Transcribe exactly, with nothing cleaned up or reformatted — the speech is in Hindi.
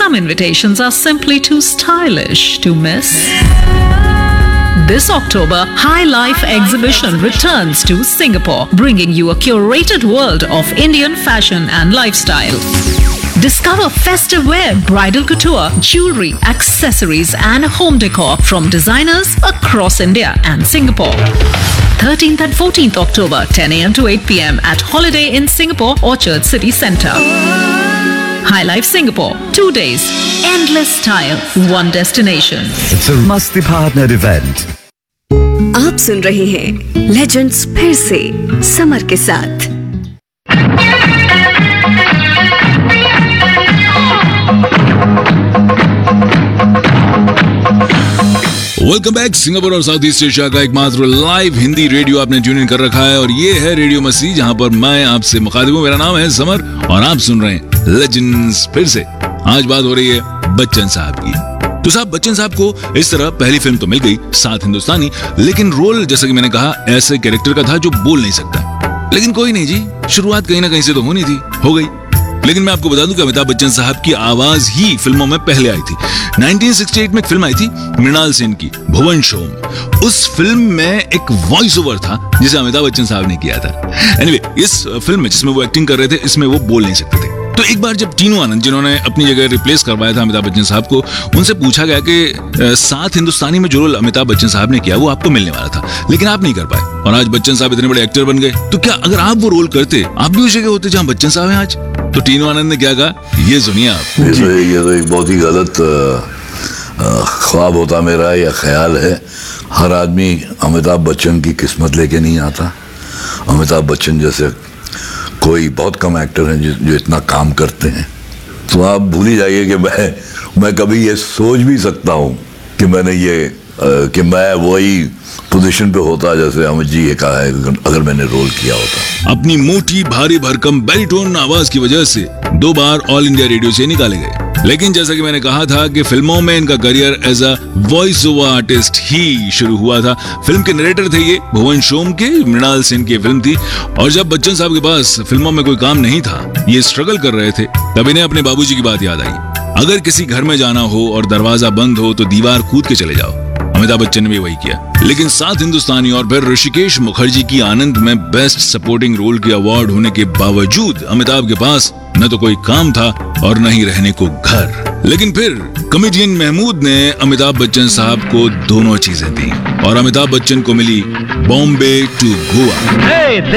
some invitations are simply too stylish to miss. This October, High Life Exhibition returns to Singapore, bringing you a curated world of Indian fashion and lifestyle. Discover festive wear, bridal couture, jewelry, accessories and home decor from designers across India and Singapore. thirteenth and fourteenth October, ten a m to eight p m at Holiday Inn Singapore, Orchard City Centre. High Life Singapore, two days, endless style, one destination. It's a Masti partnered event. आप सुन रहे हैं लेजेंड्स फिर से समर के साथ। Welcome back. सिंगापुर और साउथ ईस्ट एशिया का एकमात्र लाइव हिंदी रेडियो आपने ट्यून इन कर रखा है और ये है रेडियो मस्ती, जहां पर मैं आपसे मुखातिब हूं। मेरा नाम है समर और आप सुन रहे हैं लेजेंड्स फिर से। आज बात हो रही है बच्चन साहब की। तो साहब, बच्चन साहब को इस तरह पहली फिल्म तो मिल गई, साथ हिंदुस्तानी, लेकिन रोल जैसा कि मैंने कहा ऐसे कैरेक्टर का था जो बोल नहीं सकता। लेकिन कोई नहीं जी, शुरुआत कहीं ना कहीं से तो होनी थी, हो गई। लेकिन मैं आपको बता दूं कि अमिताभ बच्चन साहब की आवाज ही फिल्मों में पहले आई थी। नाइनटीन सिक्सटी एट में एक फिल्म आई थी मृणाल सेन की, भुवन शोम। उस फिल्म में एक वॉइस ओवर था जिसे अमिताभ बच्चन साहब ने किया था। एनीवे, इस फिल्म में जिसमें वो एक्टिंग कर रहे थे, इसमें वो बोल नहीं सकते थे। तो एक बार जब टीनू आनंद, जिन्होंने अपनी जगह रिप्लेस करवाया था अमिताभ बच्चन साहब को, उनसे पूछा गया कि साथ हिंदुस्तानी में जो रोल अमिताभ बच्चन साहब ने किया वो आपको मिलने वाला था, लेकिन आप नहीं कर पाए और आज बच्चन साहब इतने बड़े एक्टर बन गए। तो क्या अगर आप वो रोल करते, आप भी उस जगह होते जहां बच्चन साहब हैं आज? तो टीनू आनंद ने क्या कहा, ये सुनिए आप। ये तो, ये तो एक बहुत ही गलत ख्वाब होता मेरा या ख्याल है। हर आदमी अमिताभ बच्चन की किस्मत लेके नहीं आता। अमिताभ बच्चन जैसे कोई बहुत कम एक्टर हैं जो, जो इतना काम करते हैं। तो आप भूल ही जाइए कि मैं मैं कभी ये सोच भी सकता हूँ कि मैंने ये आ, कि मैं वही पोजीशन पे होता जैसे अमित जी ये कहा है, अगर मैंने रोल किया होता। अपनी मोटी भारी भरकम बैरिटोन आवाज की वजह से दो बार ऑल इंडिया रेडियो से निकाले गए। लेकिन जैसा कि मैंने कहा था कि फिल्मों में इनका career as a voice over artist ही शुरू हुआ था। फिल्म के नरेटर थे ये भुवन शोम के, मृणाल सेन की फिल्म थी। और जब बच्चन साहब के पास फिल्मों में कोई काम नहीं था, ये स्ट्रगल कर रहे थे, तब इन्हें अपने बाबूजी की बात याद आई। अगर किसी घर में जाना हो और दरवाजा बंद हो तो दीवार कूद के चले जाओ। अमिताभ बच्चन ने भी वही किया। लेकिन साथ हिंदुस्तानी और फिर ऋषिकेश मुखर्जी की आनंद में बेस्ट सपोर्टिंग रोल के अवार्ड होने के बावजूद अमिताभ के पास न तो कोई काम था और न ही रहने को घर। लेकिन फिर कॉमेडियन महमूद ने अमिताभ बच्चन साहब को दोनों चीजें दी और अमिताभ बच्चन को मिली बॉम्बे टू गोवा।